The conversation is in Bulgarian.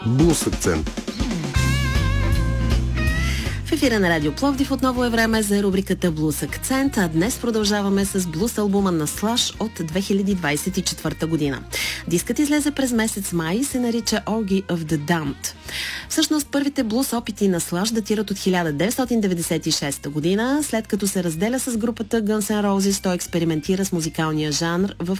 Блус акцент. В ефира на Радио Пловдив отново е време за рубриката Блус акцент, а днес продължаваме с блус албума на Slash от 2024 година. Дискът излезе през месец май и се нарича Orgy of the Damned. Всъщност първите блус опити на Slash датират от 1996 година. След като се разделя с групата Guns N' Roses, той експериментира с музикалния жанр в